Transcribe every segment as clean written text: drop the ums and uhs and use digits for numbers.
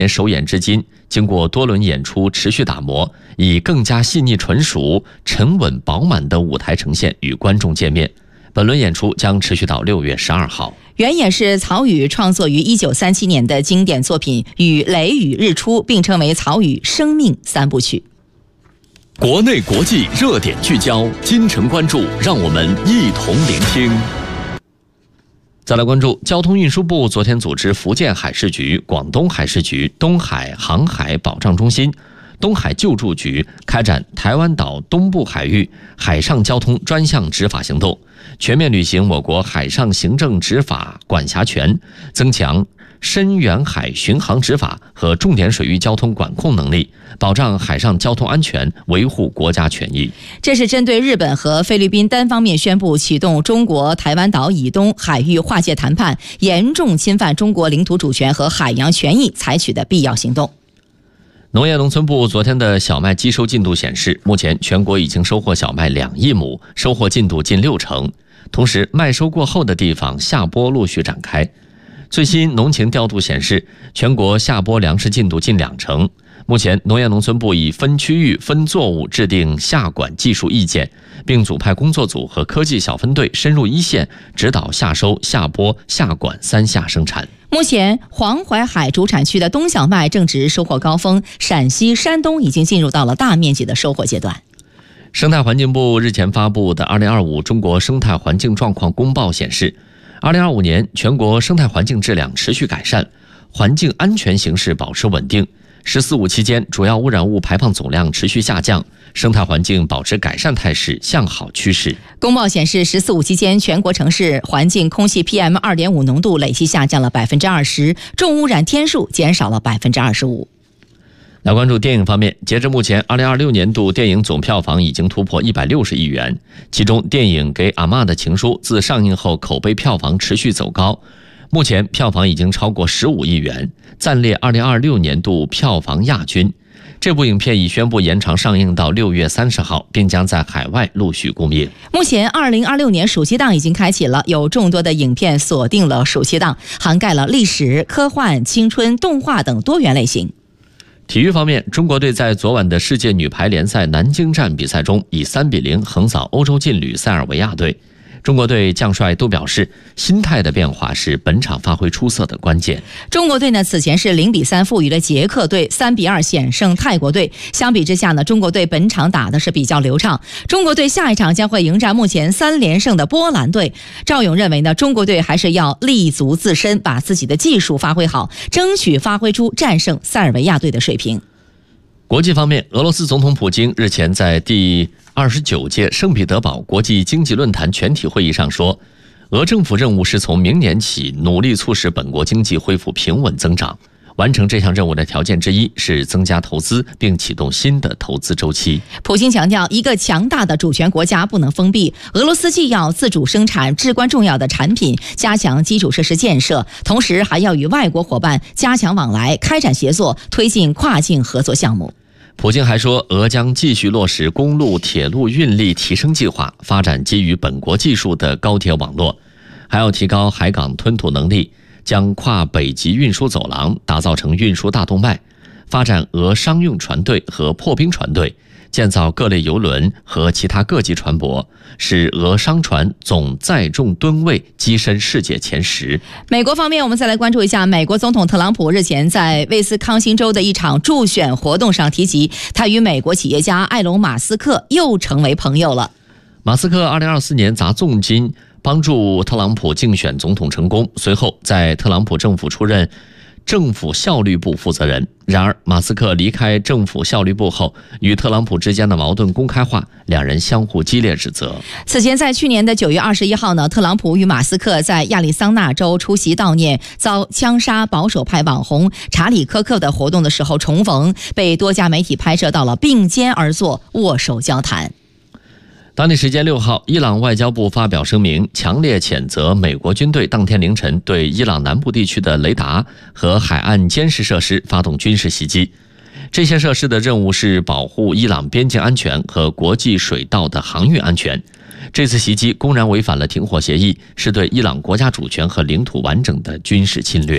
首演至今，经过多轮演出持续打磨，以更加细腻纯熟、沉稳饱满的舞台呈现与观众见面。本轮演出将持续到6月12号。 原也是曹禺创作于1937年的经典作品《与雷雨日出》，并称为曹禺生命3部曲。 国内国际热点聚焦，今晨关注，让我们一同聆听。再来关注，交通运输部昨天组织福建海事局、广东海事局、东海航海保障中心、东海救助局开展台湾岛东部海域海上交通专项执法行动，全面履行我国海上行政执法管辖权，增强深远海巡航执法和重点水域交通管控能力，保障海上交通安全，维护国家权益。 这是针对日本和菲律宾单方面宣布启动中国台湾岛以东海域划界谈判，严重侵犯中国领土主权和海洋权益采取的必要行动。 农业农村部昨天的小麦机收进度显示，目前全国已经收获小麦2亿亩，收获进度近60%。同时，麦收过后的地方下播陆续展开。最新农情调度显示，全国下播粮食进度近20%。目前，农业农村部已分区域、分作物制定下管技术意见，并组派工作组和科技小分队深入一线，指导下收、下播、下管3下生产。 目前，黄淮海主产区的冬小麦正值收获高峰，陕西、山东已经进入到了大面积的收获阶段。 生态环境部日前发布的2025中国生态环境状况公报显示，2025年全国生态环境质量持续改善，环境安全形势保持稳定。“14五”期间，主要污染物排放总量持续下降，生态环境保持改善态势，向好趋势。 公报显示，“14五”期间，全国城市环境空气 PM2.5 浓度累计下降了20%，重污染天数减少了25%。 来关注电影方面，截至目前，2026年度电影总票房已经突破160亿元，其中电影《给阿嬷的情书》自上映后口碑票房持续走高，目前票房已经超过15亿元，暂列2026年度票房亚军。这部影片已宣布延长上映到6月30号，并将在海外陆续公映。 目前2026年暑期档已经开启了，有众多的影片锁定了暑期档，涵盖了历史、科幻、青春、动画等多元类型。 体育方面，中国队在昨晚的世界女排联赛南京站比赛中以3-0横扫欧洲劲旅塞尔维亚队。中国队将帅都表示，心态的变化是本场发挥出色的关键。 中国队呢，此前是0-3负于了捷克队，3-2险胜泰国队。相比之下呢，中国队本场打的是比较流畅。中国队下一场将会迎战目前3连胜的波兰队。赵勇认为呢，中国队还是要立足自身，把自己的技术发挥好，争取发挥出战胜塞尔维亚队的水平。 国际方面，俄罗斯总统普京日前在第29届圣彼得堡国际经济论坛全体会议上说，俄政府任务是从明年起努力促使本国经济恢复平稳增长。完成这项任务的条件之一是增加投资，并启动新的投资周期。 普京强调，一个强大的主权国家不能封闭，俄罗斯既要自主生产至关重要的产品，加强基础设施建设，同时还要与外国伙伴加强往来，开展协作，推进跨境合作项目。 普京还说，俄将继续落实公路、铁路运力提升计划，发展基于本国技术的高铁网络，还要提高海港吞吐能力，将跨北极运输走廊打造成运输大动脉，发展俄商用船队和破冰船队，建造各类邮轮和其他各级船舶，使俄商船总载重吨位跻身世界前10。 美国方面，我们再来关注一下，美国总统特朗普日前在威斯康星州的一场助选活动上提及，他与美国企业家埃隆·马斯克又成为朋友了。 马斯克2024年砸重金帮助特朗普竞选总统成功，随后在特朗普政府出任政府效率部负责人。然而，马斯克离开政府效率部后，与特朗普之间的矛盾公开化，两人相互激烈指责。 此前，在去年的9月21号呢，特朗普与马斯克在亚利桑那州出席悼念遭枪杀保守派网红查理·科克的活动的时候重逢，被多家媒体拍摄到了并肩而坐，握手交谈。 当地时间6号，伊朗外交部发表声明，强烈谴责美国军队当天凌晨对伊朗南部地区的雷达和海岸监视设施发动军事袭击。这些设施的任务是保护伊朗边境安全和国际水道的航运安全。这次袭击公然违反了停火协议，是对伊朗国家主权和领土完整的军事侵略。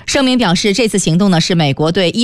声明表示，这次行动呢是美国对